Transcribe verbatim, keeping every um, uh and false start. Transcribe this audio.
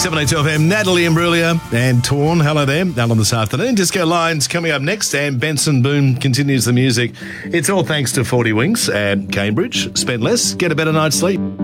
seven eight two F M, Natalie Imbruglia and Torn. Hello there. Alan this afternoon. Disco Lines coming up next, and Benson Boone continues the music. It's all thanks to forty Winks at Cambridge. Spend less, get a better night's sleep.